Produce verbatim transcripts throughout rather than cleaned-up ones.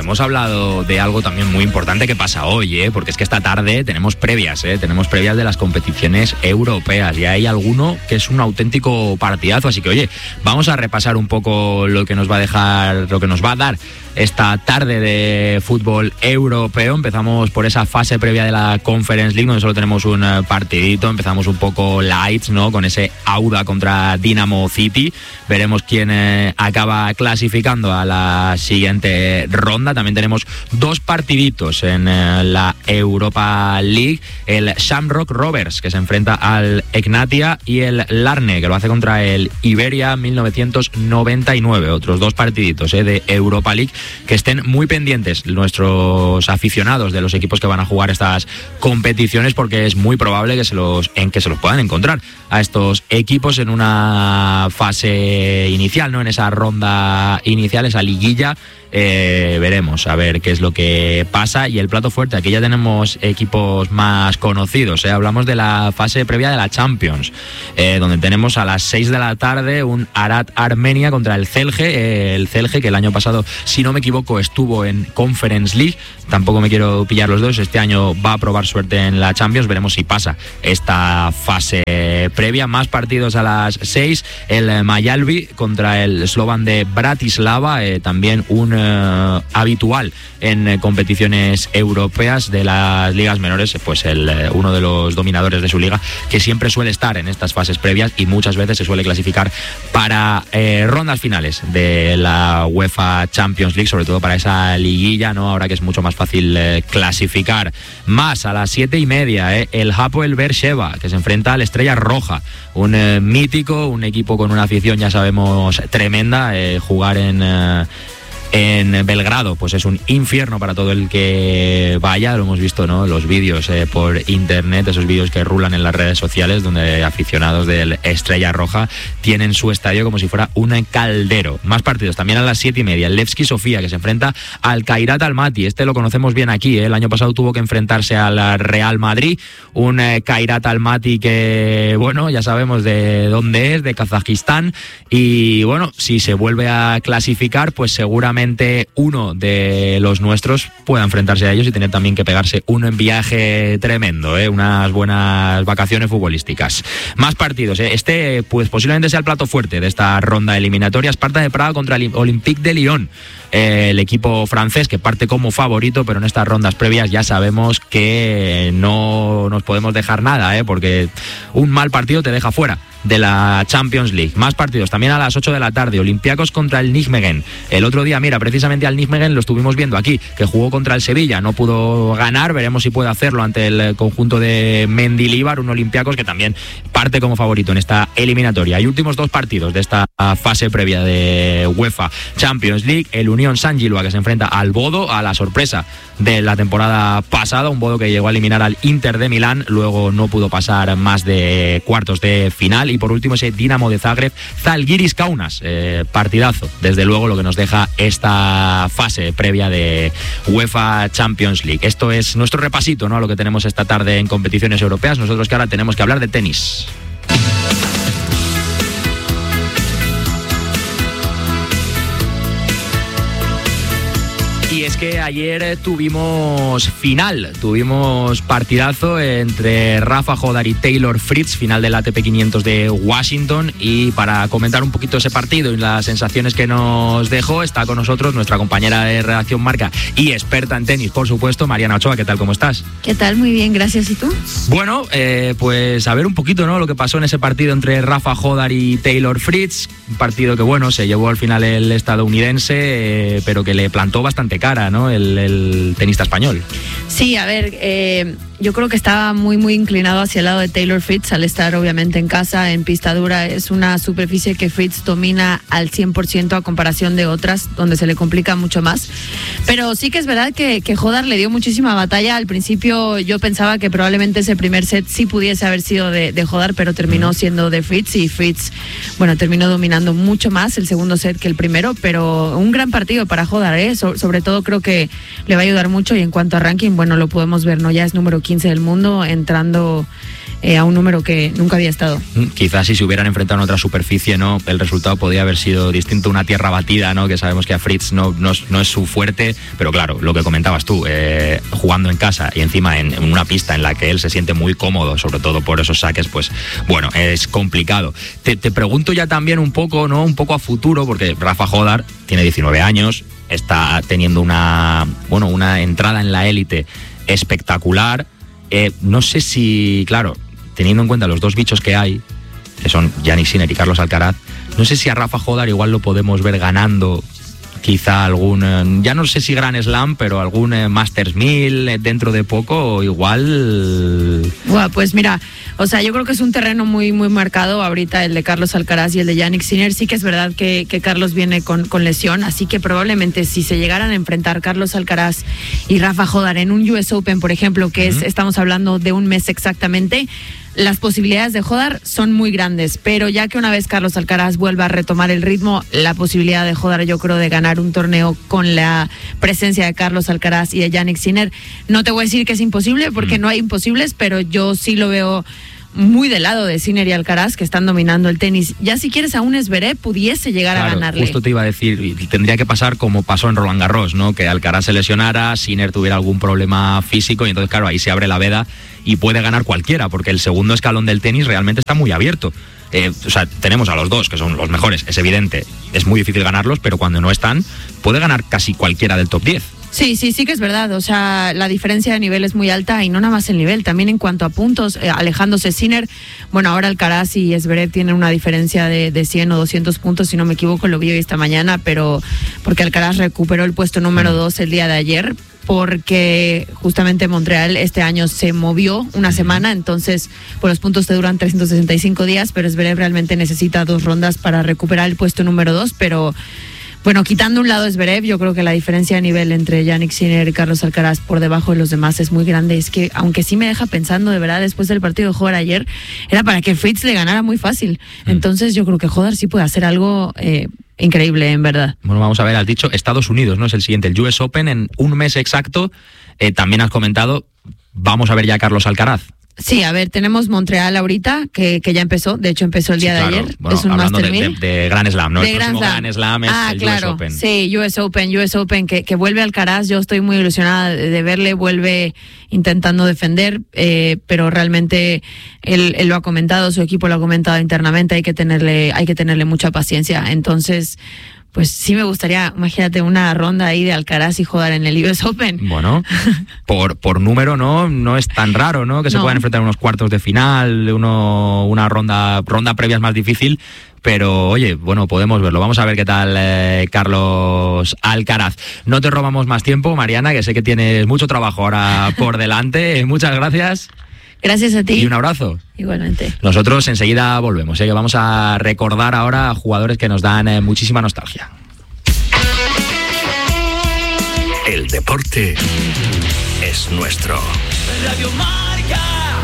hemos hablado de algo también muy importante que pasa hoy, ¿eh? Porque es que esta tarde tenemos previas, ¿eh? Tenemos previas de las competiciones europeas y hay alguno que es un auténtico partidazo, así que oye, vamos a repasar un poco lo que nos va a dejar, lo que nos va a dar esta tarde de fútbol europeo. Empezamos por esa fase previa de la Conference League, donde solo tenemos un partidito. Empezamos un poco lights, ¿no? Con ese Auda contra Dinamo City. Veremos quién eh, acaba clasificando a la siguiente ronda. También tenemos dos partiditos en eh, la Europa League. El Shamrock Rovers, que se enfrenta al Egnatia, y el Larne, que lo hace contra el Iberia mil novecientos noventa y nueve. Otros dos partiditos eh, de Europa League, que estén muy pendientes nuestros aficionados de los equipos que van a jugar estas competiciones, porque es muy probable que se los, en que se los puedan encontrar a estos equipos en una fase inicial, ¿no? En esa ronda inicial, esa liguilla. Eh, veremos a ver qué es lo que pasa. Y el plato fuerte, aquí ya tenemos equipos más conocidos, ¿eh? Hablamos de la fase previa de la Champions, eh, donde tenemos a las seis de la tarde un Arat Armenia contra el Celje, eh, el Celje que el año pasado, si no me equivoco, estuvo en Conference League. Tampoco me quiero pillar los dos, este año va a probar suerte en la Champions. Veremos si pasa esta fase previa. Más partidos a las seis, el Mayalvi contra el Slovan de Bratislava, eh, también un eh, habitual en eh, competiciones europeas de las ligas menores, pues el, eh, uno de los dominadores de su liga, que siempre suele estar en estas fases previas y muchas veces se suele clasificar para eh, rondas finales de la UEFA Champions League, sobre todo para esa liguilla, ¿no? Ahora que es mucho más fácil eh, clasificar. Más a las siete y media, eh, el Hapoel Beersheva, que se enfrenta al Estrella Roja, un eh, mítico, un equipo con una afición, ya sabemos, tremenda. Eh, jugar en... Eh, En Belgrado, pues es un infierno para todo el que vaya. Lo hemos visto, ¿no? Los vídeos eh, por internet, esos vídeos que rulan en las redes sociales, donde aficionados del Estrella Roja tienen su estadio como si fuera un caldero. Más partidos también a las siete y media. El Levski Sofía, que se enfrenta al Kairat Almaty. Este lo conocemos bien aquí, ¿eh? El año pasado tuvo que enfrentarse al Real Madrid. Un eh, Kairat Almaty que, bueno, ya sabemos de dónde es, de Kazajistán. Y bueno, si se vuelve a clasificar, pues seguramente uno de los nuestros pueda enfrentarse a ellos y tener también que pegarse uno en viaje tremendo, ¿eh? Unas buenas vacaciones futbolísticas. Más partidos, ¿eh? Este pues posiblemente sea el plato fuerte de esta ronda eliminatoria. Sparta de Praga contra el Olympique de Lyon, eh, el equipo francés que parte como favorito, pero en estas rondas previas ya sabemos que no nos podemos dejar nada, ¿eh? Porque un mal partido te deja fuera de la Champions League. Más partidos también a las ocho de la tarde. Olympiacos contra el Nijmegen. El otro día, mira, precisamente al Nijmegen lo estuvimos viendo aquí, que jugó contra el Sevilla, no pudo ganar. Veremos si puede hacerlo ante el conjunto de Mendilibar. Un Olympiacos que también parte como favorito en esta eliminatoria. Y últimos dos partidos de esta fase previa de UEFA Champions League. El Unión San Gilua, que se enfrenta al Bodo, a la sorpresa de la temporada pasada, un Bodo que llegó a eliminar al Inter de Milán, luego no pudo pasar más de cuartos de final. Y por último ese Dinamo de Zagreb, Zalgiris Kaunas, eh, partidazo, desde luego, lo que nos deja esta fase previa de UEFA Champions League. Esto es nuestro repasito, ¿no?, a lo que tenemos esta tarde en competiciones europeas. Nosotros que ahora tenemos que hablar de tenis. Y es que ayer tuvimos final, tuvimos partidazo entre Rafa Hodar y Taylor Fritz, final del A T P quinientos de Washington. Y para comentar un poquito ese partido y las sensaciones que nos dejó, está con nosotros nuestra compañera de redacción Marca y experta en tenis, por supuesto, Mariana Ochoa. ¿Qué tal? ¿Cómo estás? ¿Qué tal? Muy bien, gracias. ¿Y tú? Bueno, eh, pues a ver un poquito, ¿no?, lo que pasó en ese partido entre Rafa Hodar y Taylor Fritz. Un partido que, bueno, se llevó al final el estadounidense, eh, pero que le plantó bastante cara, ¿no?, el, el tenista español. Sí, a ver, eh, yo creo que estaba muy, muy inclinado hacia el lado de Taylor Fritz al estar obviamente en casa, en pista dura. Es una superficie que Fritz domina al cien por ciento a comparación de otras, donde se le complica mucho más. Pero sí que es verdad que, que Hodar le dio muchísima batalla. Al principio yo pensaba que probablemente ese primer set sí pudiese haber sido de, de Hodar, pero terminó siendo de Fritz, y Fritz, bueno, terminó dominando mucho más el segundo set que el primero. Pero un gran partido para Hodar, ¿eh? So, sobre todo creo que le va a ayudar mucho. Y en cuanto a ranking, bueno, lo podemos ver, ¿no? Ya es número quince del mundo, entrando eh, a un número que nunca había estado. Quizás si se hubieran enfrentado en otra superficie, ¿no? El resultado podría haber sido distinto, una tierra batida, ¿no? Que sabemos que a Fritz no, no, no es su fuerte, pero claro, lo que comentabas tú, eh, jugando en casa y encima en, en una pista en la que él se siente muy cómodo, sobre todo por esos saques, pues bueno, es complicado. Te, te pregunto ya también un poco, ¿no? Un poco a futuro, porque Rafa Jodar tiene diecinueve años, está teniendo una, bueno, una entrada en la élite espectacular. Eh, no sé si, claro, teniendo en cuenta los dos bichos que hay, que son Jannik Sinner y Carlos Alcaraz, no sé si a Rafa Jodar igual lo podemos ver ganando quizá algún, eh, ya no sé si Grand Slam, pero algún eh, Masters mil eh, dentro de poco, igual... Bueno, pues mira, o sea, yo creo que es un terreno muy muy marcado ahorita el de Carlos Alcaraz y el de Jannik Sinner. Sí que es verdad que, que Carlos viene con, con lesión, así que probablemente si se llegaran a enfrentar Carlos Alcaraz y Rafa Jodar en un U S Open, por ejemplo, que es, uh-huh. estamos hablando de un mes exactamente, las posibilidades de Jodar son muy grandes, pero ya que una vez Carlos Alcaraz vuelva a retomar el ritmo, la posibilidad de Jodar, yo creo, de ganar un torneo con la presencia de Carlos Alcaraz y de Jannik Sinner, no te voy a decir que es imposible, porque mm. no hay imposibles, pero yo sí lo veo muy del lado de Sinner y Alcaraz, que están dominando el tenis. Ya si quieres a un Zverev pudiese llegar claro, a ganarle. Justo te iba a decir, tendría que pasar como pasó en Roland Garros, ¿no? Que Alcaraz se lesionara, Sinner tuviera algún problema físico y entonces claro, ahí se abre la veda y puede ganar cualquiera, porque el segundo escalón del tenis realmente está muy abierto. Eh, o sea, tenemos a los dos, que son los mejores, es evidente, es muy difícil ganarlos, pero cuando no están, puede ganar casi cualquiera del top diez. Sí, sí, sí que es verdad, o sea, la diferencia de nivel es muy alta y no nada más el nivel, también en cuanto a puntos, eh, alejándose Sinner, bueno, ahora Alcaraz y Zverev tienen una diferencia de, de cien o doscientos puntos, si no me equivoco, lo vi hoy esta mañana, pero porque Alcaraz recuperó el puesto número dos el día de ayer, porque justamente Montreal este año se movió una semana, entonces pues los puntos te duran trescientos sesenta y cinco días, pero Zverev realmente necesita dos rondas para recuperar el puesto número dos, pero... Bueno, quitando un lado Zverev, yo creo que la diferencia de nivel entre Jannik Sinner y Carlos Alcaraz por debajo de los demás es muy grande. Es que, aunque sí me deja pensando, de verdad, después del partido de Jodar ayer, era para que Fritz le ganara muy fácil. Mm. Entonces yo creo que Jodar sí puede hacer algo eh, increíble, en verdad. Bueno, vamos a ver, has dicho Estados Unidos, ¿no? Es el siguiente, el U S Open en un mes exacto. Eh, también has comentado, vamos a ver ya a Carlos Alcaraz. Sí, a ver, tenemos Montreal ahorita, que, que ya empezó, de hecho empezó el día sí, claro. de ayer, bueno, es un hablando Master de, mil. De, de Grand Slam, ¿no? De el Grand próximo Slam. Grand Slam es ah, el claro. U S Open. Sí, U S Open, U S Open, que, que vuelve Alcaraz, yo estoy muy ilusionada de, de verle, vuelve intentando defender, eh, pero realmente él, él lo ha comentado, su equipo lo ha comentado internamente, hay que tenerle, hay que tenerle mucha paciencia, entonces... Pues sí me gustaría, imagínate, una ronda ahí de Alcaraz y Jodar en el U S Open. Bueno, por por número no no es tan raro, ¿no? Que se no. puedan enfrentar en unos cuartos de final, uno una ronda ronda previa es más difícil, pero oye, bueno, podemos verlo. Vamos a ver qué tal eh, Carlos Alcaraz. No te robamos más tiempo, Mariana, que sé que tienes mucho trabajo ahora por delante. Muchas gracias. Gracias a ti. Y un abrazo. Igualmente. Nosotros enseguida volvemos, ¿eh? Que vamos a recordar ahora a jugadores que nos dan eh, muchísima nostalgia. El deporte es nuestro. Radio Marca.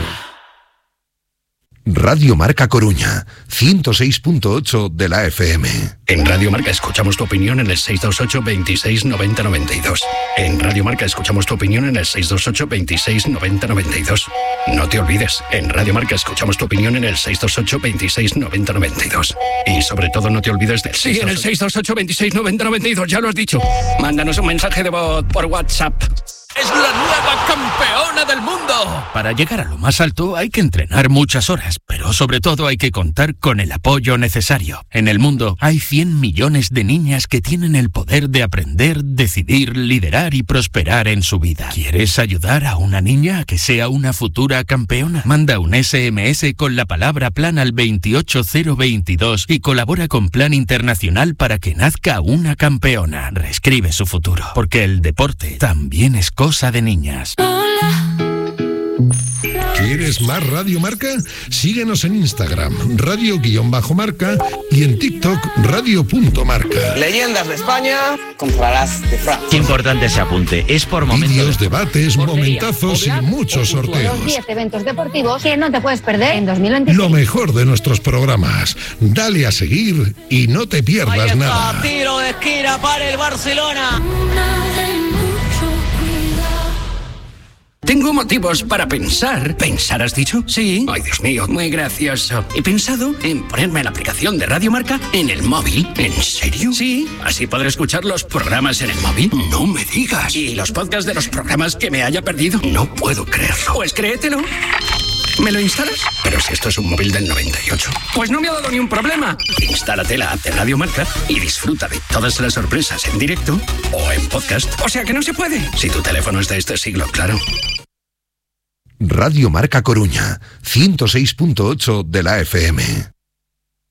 Radio Marca Coruña, ciento seis punto ocho de la F M. En Radio Marca escuchamos tu opinión en el seis dos ocho, veintiséis, noventa, noventa y dos. En Radio Marca escuchamos tu opinión en el seis dos ocho, veintiséis, noventa, noventa y dos. No te olvides, en Radio Marca escuchamos tu opinión en el seis dos ocho, veintiséis, noventa, noventa y dos. Y sobre todo no te olvides del seis dos ocho. Sí, en el seis dos ocho, veintiséis, noventa, noventa y dos, ya lo has dicho. Mándanos un mensaje de voz por WhatsApp. ¡Es la nueva campeona del mundo! Para llegar a lo más alto hay que entrenar muchas horas, pero sobre todo hay que contar con el apoyo necesario. En el mundo hay cien millones de niñas que tienen el poder de aprender, decidir, liderar y prosperar en su vida. ¿Quieres ayudar a una niña a que sea una futura campeona? Manda un ese eme ese con la palabra plan al veintiocho cero veintidós y colabora con Plan Internacional para que nazca una campeona. Reescribe su futuro, porque el deporte también es cosa de niñas. ¿Quieres más Radio Marca? Síguenos en Instagram, radio-marca y en TikTok, radio.marca. Leyendas de España, comprarás de Francia. Qué importante ese apunte. Es por momentos. Vídeos, debates, momentazos y muchos sorteos. Los diez eventos deportivos que no te puedes perder en dos mil veintiséis. Lo mejor de nuestros programas. Dale a seguir y no te pierdas Ahí está, nada. Tiro de esquina para el Barcelona. tengo motivos para pensar. ¿Pensar has dicho? Sí. Ay, Dios mío, muy gracioso. He pensado en ponerme la aplicación de Radio Marca en el móvil. ¿En serio? Sí. Así podré escuchar los programas en el móvil. No me digas. ¿Y los podcasts de los programas que me haya perdido? No puedo creerlo. Pues créetelo. ¿Me lo instalas? Pero si esto es un móvil del noventa y ocho. Pues no me ha dado ni un problema. Instálate la app de Radio Marca y disfruta de todas las sorpresas en directo o en podcast. O sea que no se puede. Si tu teléfono es de este siglo, claro. Radio Marca Coruña, ciento seis punto ocho de la F M.